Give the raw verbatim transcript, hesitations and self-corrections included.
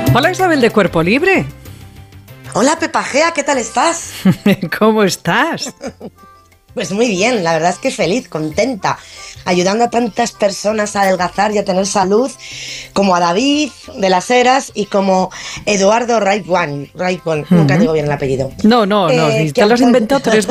Hola Isabel de Cuerpo Libre. Hola Pepa Gea, ¿qué tal estás? ¿Cómo estás? Pues muy bien, la verdad es que feliz, contenta, ayudando a tantas personas a adelgazar y a tener salud, como a David de las Heras y como Eduardo Raipwan, Raipwan, nunca Uh-huh. digo bien el apellido. No, no, no, Eh, si que te lo has han- inventado tres